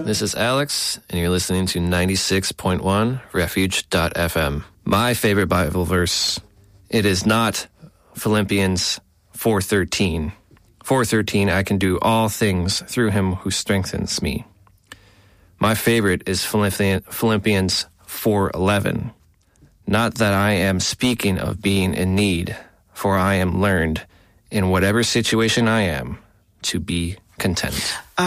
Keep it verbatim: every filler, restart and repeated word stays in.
This is Alex, and you're listening to ninety-six point one refuge dot f m. My favorite Bible verse, it is not Philippians four thirteen. four thirteen, I can do all things through him who strengthens me. My favorite is Philippians four eleven. Not that I am speaking of being in need, for I am learned in whatever situation I am to be content.